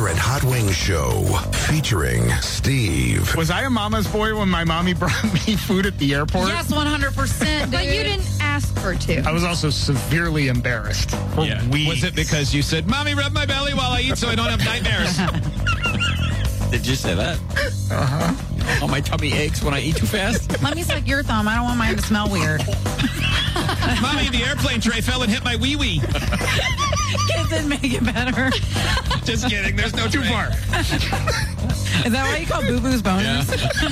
Accurate Hot Wings Show featuring Steve. Was I a mama's boy when my mommy brought me food at the airport? Yes, 100%. But you didn't ask her to. I was also severely embarrassed for weeks. Was it because you said, Mommy, rub my belly while I eat so I don't have nightmares? Did you say that? Uh-huh. Oh, my tummy aches when I eat too fast. Let me suck your thumb. I don't want mine to smell weird. Mommy, the airplane tray fell and hit my wee-wee. It didn't make it better. Just kidding. There's no Too far. Is that why you call boo-boos boners? Yeah.